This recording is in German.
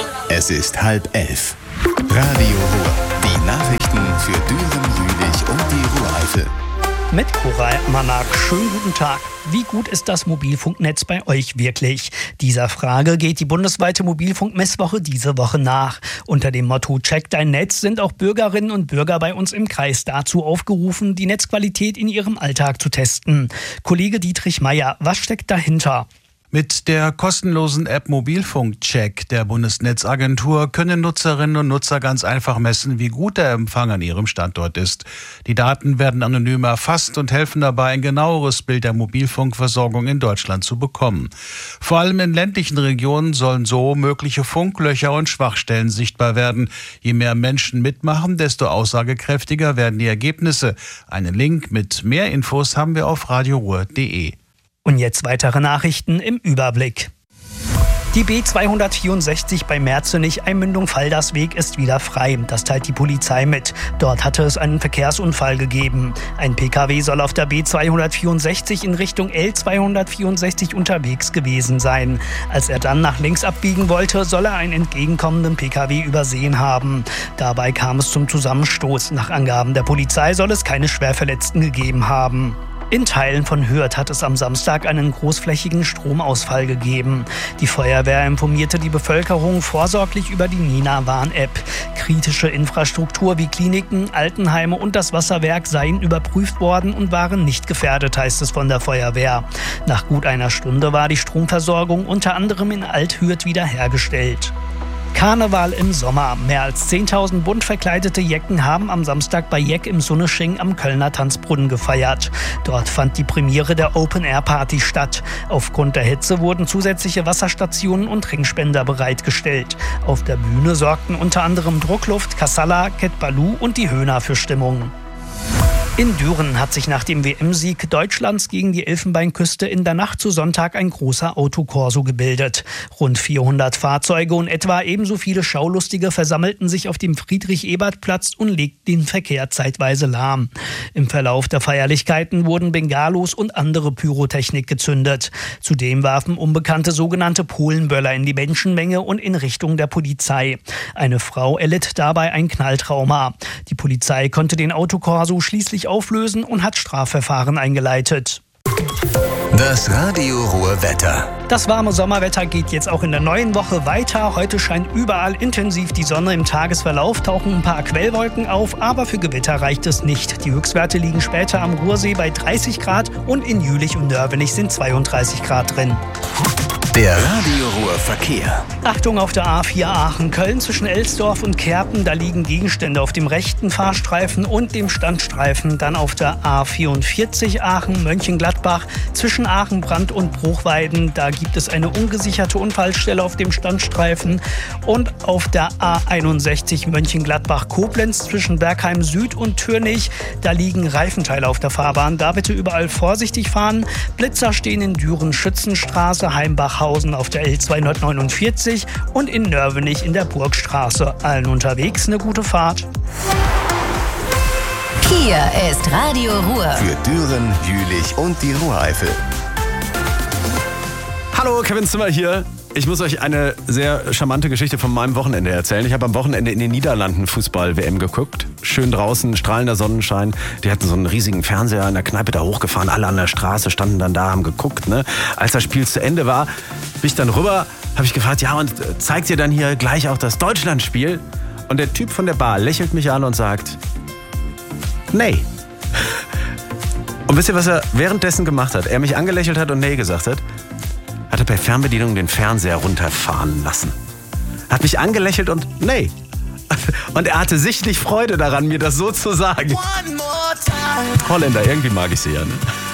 Es ist 10:30. Radio Ruhr. Die Nachrichten für Düren, Jülich und die Ruhr-Eifel. Mit Koray Manak. Schönen guten Tag. Wie gut ist das Mobilfunknetz bei euch wirklich? Dieser Frage geht die bundesweite Mobilfunkmesswoche diese Woche nach. Unter dem Motto Check dein Netz sind auch Bürgerinnen und Bürger bei uns im Kreis dazu aufgerufen, die Netzqualität in ihrem Alltag zu testen. Kollege Dietrich Meyer, was steckt dahinter? Mit der kostenlosen App Mobilfunkcheck der Bundesnetzagentur können Nutzerinnen und Nutzer ganz einfach messen, wie gut der Empfang an ihrem Standort ist. Die Daten werden anonym erfasst und helfen dabei, ein genaueres Bild der Mobilfunkversorgung in Deutschland zu bekommen. Vor allem in ländlichen Regionen sollen so mögliche Funklöcher und Schwachstellen sichtbar werden. Je mehr Menschen mitmachen, desto aussagekräftiger werden die Ergebnisse. Einen Link mit mehr Infos haben wir auf radioruhr.de. Und jetzt weitere Nachrichten im Überblick. Die B264 bei Merzenich, Einmündung Valdersweg, ist wieder frei. Das teilt die Polizei mit. Dort hatte es einen Verkehrsunfall gegeben. Ein Pkw soll auf der B264 in Richtung L264 unterwegs gewesen sein. Als er dann nach links abbiegen wollte, soll er einen entgegenkommenden Pkw übersehen haben. Dabei kam es zum Zusammenstoß. Nach Angaben der Polizei soll es keine Schwerverletzten gegeben haben. In Teilen von Hürth hat es am Samstag einen großflächigen Stromausfall gegeben. Die Feuerwehr informierte die Bevölkerung vorsorglich über die Nina-Warn-App. Kritische Infrastruktur wie Kliniken, Altenheime und das Wasserwerk seien überprüft worden und waren nicht gefährdet, heißt es von der Feuerwehr. Nach gut einer Stunde war die Stromversorgung unter anderem in Alt-Hürth wiederhergestellt. Karneval im Sommer. Mehr als 10.000 bunt verkleidete Jecken haben am Samstag bei Jeck im Sunnesching am Kölner Tanzbrunnen gefeiert. Dort fand die Premiere der Open-Air-Party statt. Aufgrund der Hitze wurden zusätzliche Wasserstationen und Ringspender bereitgestellt. Auf der Bühne sorgten unter anderem Druckluft, Kassala, Ket Balou und die Höhner für Stimmung. In Düren hat sich nach dem WM-Sieg Deutschlands gegen die Elfenbeinküste in der Nacht zu Sonntag ein großer Autokorso gebildet. Rund 400 Fahrzeuge und etwa ebenso viele Schaulustige versammelten sich auf dem Friedrich-Ebert-Platz und legten den Verkehr zeitweise lahm. Im Verlauf der Feierlichkeiten wurden Bengalos und andere Pyrotechnik gezündet. Zudem warfen Unbekannte sogenannte Polenböller in die Menschenmenge und in Richtung der Polizei. Eine Frau erlitt dabei ein Knalltrauma. Die Polizei konnte den Autokorso schließlich auflösen und hat Strafverfahren eingeleitet. Das Radio Ruhr Wetter. Das warme Sommerwetter geht jetzt auch in der neuen Woche weiter. Heute scheint überall intensiv die Sonne. Im Tagesverlauf tauchen ein paar Quellwolken auf, aber für Gewitter reicht es nicht. Die Höchstwerte liegen später am Ruhrsee bei 30 Grad und in Jülich und Nörvenich sind 32 Grad drin. Der Radio Ruhr Verkehr. Achtung auf der A4 Aachen-Köln zwischen Elsdorf und Kerpen. Da liegen Gegenstände auf dem rechten Fahrstreifen und dem Standstreifen. Dann auf der A44 Aachen-Mönchengladbach zwischen Aachenbrand und Bruchweiden. Da gibt es eine ungesicherte Unfallstelle auf dem Standstreifen. Und auf der A61 Mönchengladbach-Koblenz zwischen Bergheim Süd und Türnich. Da liegen Reifenteile auf der Fahrbahn. Da bitte überall vorsichtig fahren. Blitzer stehen in Düren Schützenstraße, Heimbach auf der L249 und in Nörvenich in der Burgstraße. Allen unterwegs eine gute Fahrt. Hier ist Radio Ruhr. Für Düren, Jülich und die Ruhr-Eifel. Hallo, Kevin Zimmer hier. Ich muss euch eine sehr charmante Geschichte von meinem Wochenende erzählen. Ich habe am Wochenende in den Niederlanden Fußball-WM geguckt. Schön draußen, strahlender Sonnenschein. Die hatten so einen riesigen Fernseher in der Kneipe da hochgefahren. Alle an der Straße standen dann da, haben geguckt. Ne? Als das Spiel zu Ende war, bin ich dann rüber, habe ich gefragt, ja, und zeigt ihr dann hier gleich auch das Deutschlandspiel? Und der Typ von der Bar lächelt mich an und sagt, nee. Und wisst ihr, was er währenddessen gemacht hat? Er mich angelächelt hat und nee gesagt hat? Hat er per Fernbedienung den Fernseher runterfahren lassen. Hat mich angelächelt und nee. Und er hatte sichtlich Freude daran, mir das so zu sagen. Holländer, irgendwie mag ich sie ja, ne?